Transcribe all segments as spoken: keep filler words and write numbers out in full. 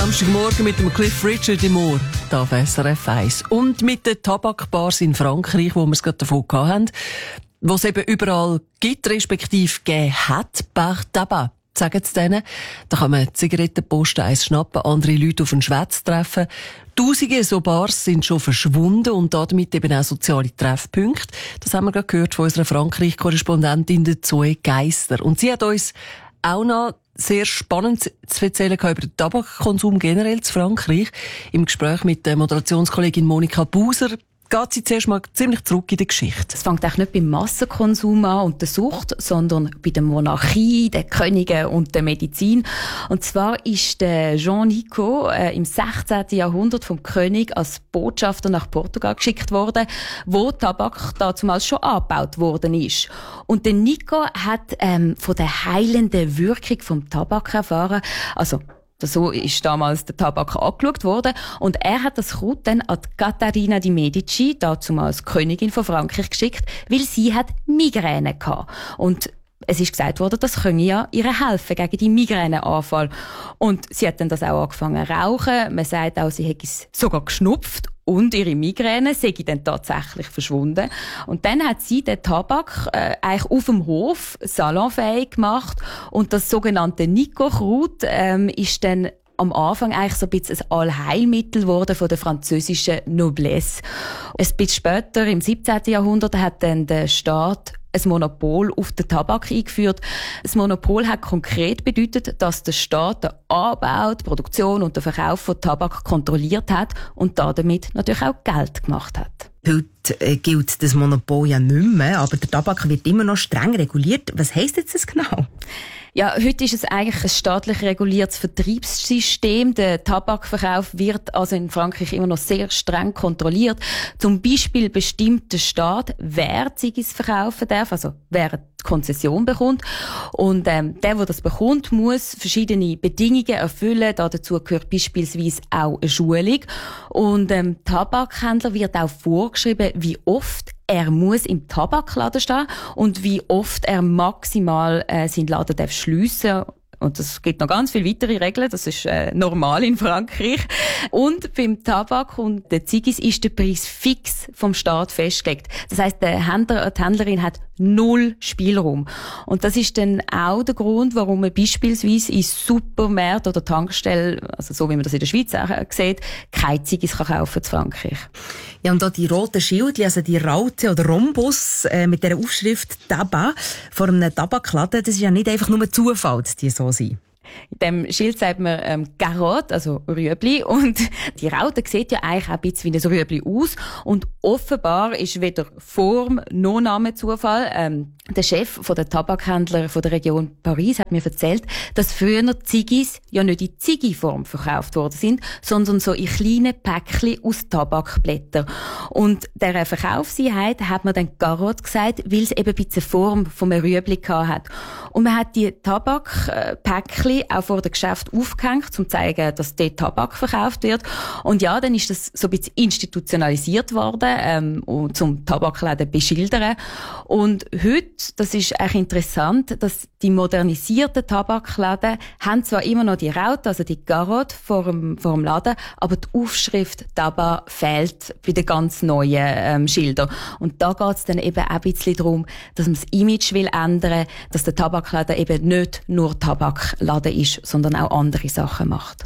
Samstagmorgen mit dem Cliff Richard im Ohr, da auf S R F eins. Und mit den Tabakbars in Frankreich, wo wir es gerade davon hatten, wo es eben überall gibt, respektive gegeben hat, Bar Tabac, sagen sie denen. Da kann man Zigarettenposten eins schnappen, andere Leute auf einen Schwätz treffen. Tausende so Bars sind schon verschwunden und damit eben auch soziale Treffpunkte. Das haben wir gerade gehört von unserer Frankreich-Korrespondentin Zoe Geisser. Und sie hat uns auch noch sehr spannend zu erzählen über den Tabakkonsum generell zu Frankreich. Im Gespräch mit der Moderationskollegin Monika Buser geht sie zuerst mal ziemlich zurück in die Geschichte. Es fängt auch nicht beim Massenkonsum an und der Sucht, sondern bei der Monarchie, den Königen und der Medizin. Und zwar ist der Jean Nicot äh, im sechzehnten Jahrhundert vom König als Botschafter nach Portugal geschickt worden, wo Tabak damals schon angebaut worden ist. Und der Nicot hat ähm, von der heilenden Wirkung vom Tabak erfahren. Also so ist damals der Tabak angeschaut worden. Und er hat das Kraut dann an die Caterina di Medici, damals Königin von Frankreich, geschickt, weil sie hat Migräne gehabt. Und es ist gesagt worden, das könne ja ihr helfen gegen die Migräneanfall. Und sie hat dann das auch angefangen zu rauchen. Man sagt auch, sie hätte es sogar geschnupft. Und ihre Migräne sei dann tatsächlich verschwunden. Und dann hat sie den Tabak äh, eigentlich auf dem Hof salonfähig gemacht. Und das sogenannte Nicot-Kraut ähm, ist dann am Anfang eigentlich so ein bisschen ein Allheilmittel geworden von der französischen Noblesse. Ein bisschen später, im siebzehnten Jahrhundert, hat dann der Staat ein Monopol auf den Tabak eingeführt. Das Monopol hat konkret bedeutet, dass der Staat den Anbau, die Produktion und den Verkauf von Tabak kontrolliert hat und damit natürlich auch Geld gemacht hat. Heute äh, gilt das Monopol ja nicht mehr, aber der Tabak wird immer noch streng reguliert. Was heisst jetzt das genau? Ja, heute ist es eigentlich ein staatlich reguliertes Vertriebssystem. Der Tabakverkauf wird also in Frankreich immer noch sehr streng kontrolliert. Zum Beispiel bestimmt der Staat, wer Ziggis verkaufen darf, also wer die Konzession bekommt. Und ähm, der, der das bekommt, muss verschiedene Bedingungen erfüllen. Dazu gehört beispielsweise auch eine Schulung. Und ähm, Tabakhändler wird auch vorgeschrieben, wie oft er muss im Tabakladen stehen und wie oft er maximal äh, seinen Laden darf schliessen. Und es gibt noch ganz viele weitere Regeln, das ist äh, normal in Frankreich. Und beim Tabak und den Ziggis ist der Preis fix vom Staat festgelegt. Das heisst, der Händler, die Händlerin hat null Spielraum. Und das ist dann auch der Grund, warum man beispielsweise in Supermärkten oder Tankstellen, also so wie man das in der Schweiz auch sieht, keine Ziggis kann kaufen in Frankreich. Ja, und auch die roten Schildchen, also die Raute oder Rhombus äh, mit der Aufschrift Tabac vor einem Tabakladen, das ist ja nicht einfach nur Zufall, dass die so sind. In dem Schild sagt man ähm, Carotte, also Rüebli. Und die Raute sieht ja eigentlich auch ein bisschen wie ein Rüebli aus. Und offenbar ist weder Form noch Name Zufall. Ähm, der Chef von der Tabakhändler von der Region Paris hat mir erzählt, dass früher Ziggis ja nicht in Ziggi-Form verkauft worden sind, sondern so in kleinen Päckchen aus Tabakblättern. Und dieser Verkaufseinheit hat man dann Carotte gesagt, weil es eben ein bisschen Form von einem Rüebli hat. Und man hat die Tabakpäckchen auch vor dem Geschäft aufgehängt, um zu zeigen, dass dort Tabak verkauft wird. Und ja, dann ist das so ein bisschen institutionalisiert worden, ähm, und zum Tabakläden beschildern. Und heute, das ist eigentlich interessant, dass die modernisierten Tabakläden haben zwar immer noch die Raute, also die Carotte vor dem, vor dem Laden, aber die Aufschrift Tabac fehlt bei den ganz neuen ähm, Schildern. Und da geht es dann eben auch ein bisschen darum, dass man das Image will ändern, dass der Tabakladen eben nicht nur Tabakladen ist, sondern auch andere Sachen macht.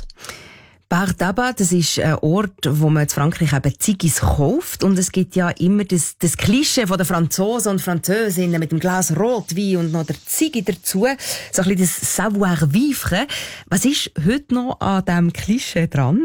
Bar Tabac, das ist ein Ort, wo man in Frankreich eben Ziggis kauft. Und es gibt ja immer das, das Klischee von den Franzosen und Französinnen mit dem Glas Rotwein und noch der Ziggi dazu. So ein bisschen das Savoir-vivre. Was ist heute noch an diesem Klischee dran?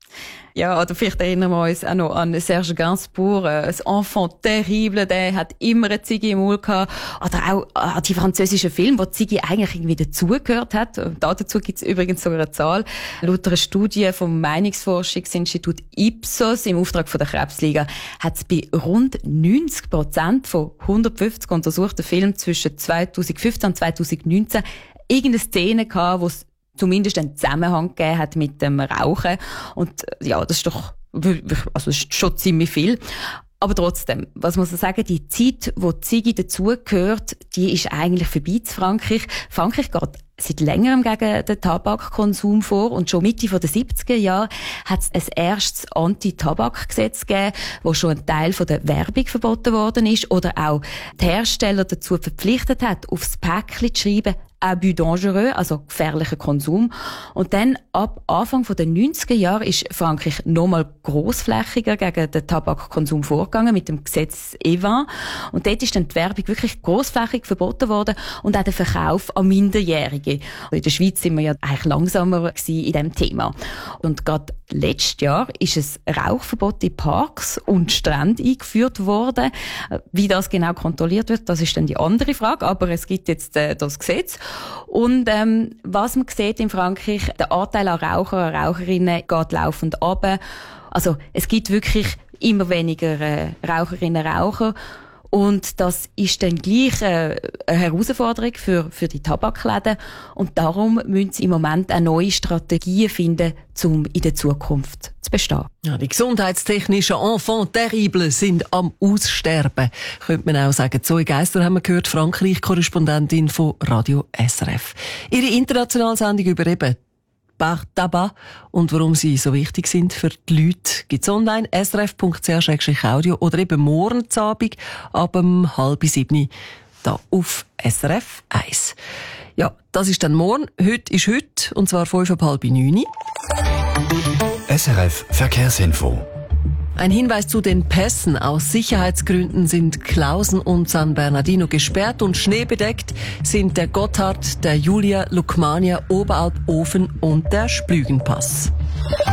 Ja, oder vielleicht erinnern wir uns auch noch an Serge Gainsbourg, ein Enfant terrible, der hat immer eine Ziggi im Maul gehabt. Oder auch an die französischen Filme, wo die Ziggi eigentlich irgendwie dazugehört hat. Dazu gibt es übrigens sogar eine Zahl. Laut einer Studie vom Meinungsforschungsinstitut Ipsos im Auftrag von der Krebsliga hat es bei rund neunzig Prozent von hundertfünfzig untersuchten Filmen zwischen zweitausendfünfzehn und zweitausendneunzehn irgendeine Szene gehabt, wo es zumindest einen Zusammenhang gegeben hat mit dem Rauchen. Und ja, das ist doch, also das ist schon ziemlich viel. Aber trotzdem, was muss man sagen, die Zeit, wo die Ziege dazugehört, die ist eigentlich vorbei zu Frankreich. Frankreich geht seit längerem gegen den Tabakkonsum vor und schon Mitte der siebziger Jahre hat es ein erstes Anti-Tabak-Gesetz gegeben, wo schon ein Teil von der Werbung verboten worden ist oder auch die Hersteller dazu verpflichtet hat, aufs Päckchen zu schreiben, Abus dangereux, also gefährlicher Konsum. Und dann, ab Anfang der neunziger Jahre, ist Frankreich nochmal grossflächiger gegen den Tabakkonsum vorgegangen mit dem Gesetz E vingt. Und dort ist dann die Werbung wirklich grossflächig verboten worden und auch der Verkauf an Minderjährige. In der Schweiz sind wir ja eigentlich langsamer gewesen in diesem Thema. Und gerade letztes Jahr ist ein Rauchverbot in Parks und Stränden eingeführt worden. Wie das genau kontrolliert wird, das ist dann die andere Frage. Aber es gibt jetzt äh, das Gesetz. Und ähm, was man sieht in Frankreich, der Anteil an Raucher und Raucherinnen geht laufend runter. Also es gibt wirklich immer weniger äh, Raucherinnen und Raucher. Und das ist dann gleich äh, eine Herausforderung für, für die Tabakläden. Und darum müssen sie im Moment auch neue Strategien finden, um in der Zukunft zu bestehen. Ja, die gesundheitstechnischen Enfants terribles sind am Aussterben, könnte man auch sagen. Zoe Geister haben wir gehört, Frankreich-Korrespondentin von Radio S R F. Ihre internationale Sendung über eben Bar Tabac und warum sie so wichtig sind für die Leute gibt's online s r f punkt c h slash audio oder eben morgen Abend ab um halb sieben da auf S R F eins. Ja, das ist dann morgen. Heute ist heute und zwar fünf ab halb neun. S R F Verkehrsinfo. Ein Hinweis zu den Pässen. Aus Sicherheitsgründen sind Klausen und San Bernardino gesperrt und schneebedeckt sind der Gotthard, der Julia, Lukmania, Oberalp, Ofen und der Splügenpass.